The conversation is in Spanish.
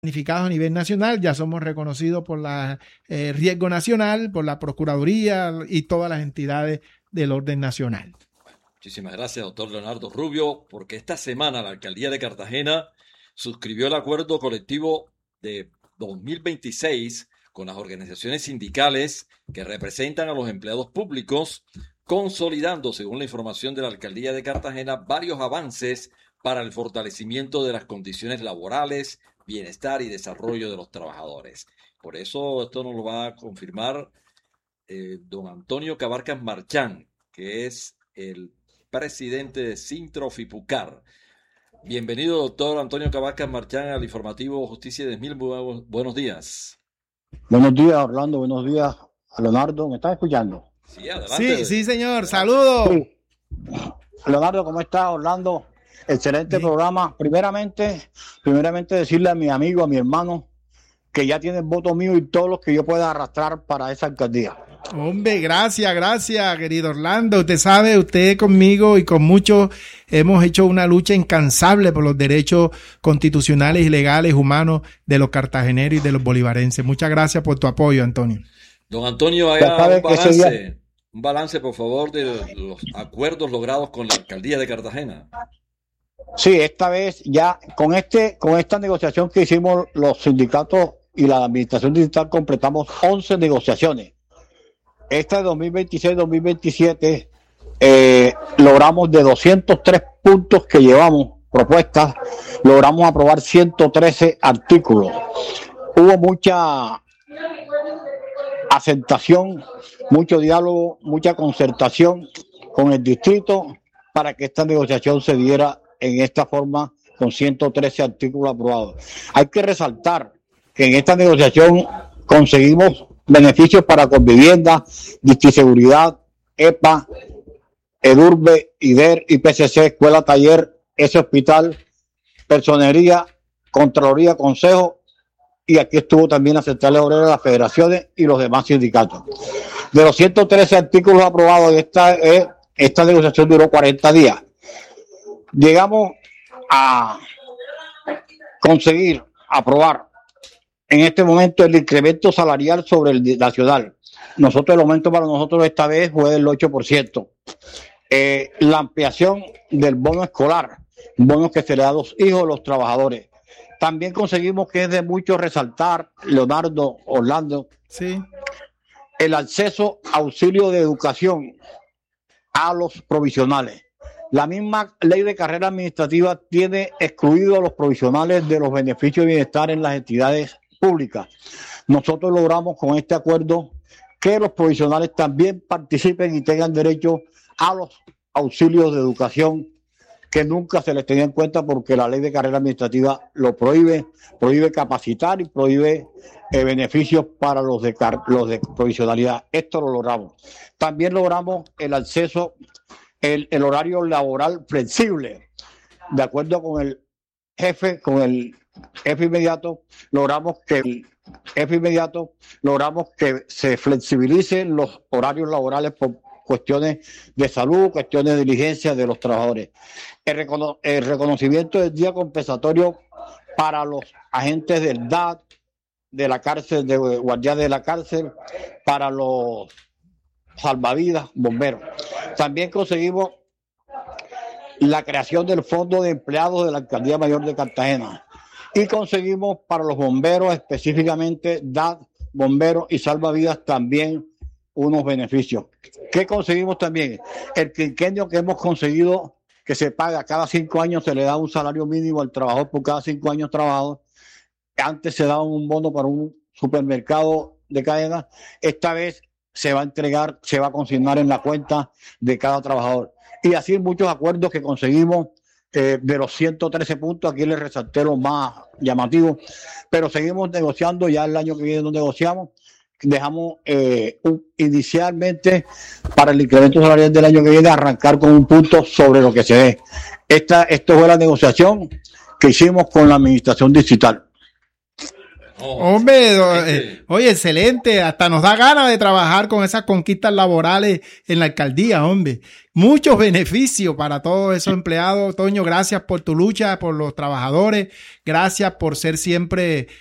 planificados a nivel nacional, ya somos reconocidos por la Riesgo Nacional, por la Procuraduría y todas las entidades del orden nacional. Muchísimas gracias, doctor Leonardo Rubio, porque esta semana la Alcaldía de Cartagena suscribió el acuerdo colectivo de 2026 con las organizaciones sindicales que representan a los empleados públicos, consolidando, según la información de la Alcaldía de Cartagena, varios avances para el fortalecimiento de las condiciones laborales, bienestar y desarrollo de los trabajadores. Por eso esto nos lo va a confirmar don Antonio Cabarcas Marchán, que es el presidente de Sintrofipucar. Bienvenido, doctor Antonio Cabarcas Marchán, al informativo Justicia de 10.000. Buenos días. Buenos días, Orlando. Buenos días, Leonardo. ¿Me estás escuchando? Sí, adelante. Sí, señor. Saludos. Sí. Leonardo, ¿cómo estás, Orlando? Excelente programa. Primeramente decirle a mi amigo, a mi hermano, que ya tiene el voto mío y todos los que yo pueda arrastrar para esa alcaldía. Hombre, gracias, querido Orlando. Usted sabe, usted conmigo y con muchos hemos hecho una lucha incansable por los derechos constitucionales y legales humanos de los cartageneros y de los bolivarenses. Muchas gracias por tu apoyo, Antonio. Don Antonio, haga un balance, por favor, de los acuerdos logrados con la alcaldía de Cartagena. Sí, esta vez ya con esta negociación que hicimos los sindicatos y la administración distrital completamos 11 negociaciones. Esta de 2026-2027 logramos de 203 puntos que llevamos propuestas, logramos aprobar 113 artículos. Hubo mucha aceptación, mucho diálogo, mucha concertación con el distrito para que esta negociación se diera en esta forma con 113 artículos aprobados. Hay que resaltar que en esta negociación conseguimos beneficios para Convivienda, Distriseguridad, EPA, EDURBE, IDER, IPCC, Escuela Taller, ese hospital, Personería, Contraloría, Consejo, y aquí estuvo también la Central Obrera, las federaciones y los demás sindicatos. De los 113 artículos aprobados, esta negociación duró 40 días. Llegamos a conseguir aprobar en este momento el incremento salarial sobre el nacional. El aumento para nosotros esta vez fue del 8%. La ampliación del bono escolar, un bono que se le da a los hijos de los trabajadores. También conseguimos, que es de mucho resaltar, Leonardo, Orlando, sí, el acceso a auxilio de educación a los provisionales. La misma ley de carrera administrativa tiene excluido a los provisionales de los beneficios de bienestar en las entidades públicas. Nosotros logramos con este acuerdo que los provisionales también participen y tengan derecho a los auxilios de educación que nunca se les tenía en cuenta porque la ley de carrera administrativa lo prohíbe capacitar y prohíbe beneficios para los de provisionalidad. Esto lo logramos. También logramos el acceso, el horario laboral flexible, de acuerdo con el jefe inmediato, logramos que se flexibilicen los horarios laborales por cuestiones de salud, cuestiones de diligencia de los trabajadores. El reconocimiento del día compensatorio para los agentes del DAT, de la cárcel, de guardias de la cárcel, para los salvavidas, bomberos. También conseguimos la creación del Fondo de Empleados de la Alcaldía Mayor de Cartagena y conseguimos para los bomberos, específicamente DAT, bomberos y salvavidas, también unos beneficios. ¿Qué conseguimos también? El quinquenio que hemos conseguido, que se paga cada 5 años, se le da un salario mínimo al trabajador por cada 5 años trabajados. Antes se daba un bono para un supermercado de cadena. Esta vez se va a entregar, se va a consignar en la cuenta de cada trabajador. Y así muchos acuerdos que conseguimos. De los 113 puntos, aquí les resalté los más llamativos, pero seguimos negociando. Ya el año que viene no negociamos, dejamos inicialmente para el incremento salarial del año que viene arrancar con un punto sobre lo que se dé. Esto fue la negociación que hicimos con la administración distrital. Hombre, oye, excelente. Hasta nos da ganas de trabajar con esas conquistas laborales en la alcaldía, hombre. Muchos beneficios para todos esos empleados. Toño, gracias por tu lucha, por los trabajadores. Gracias por ser siempre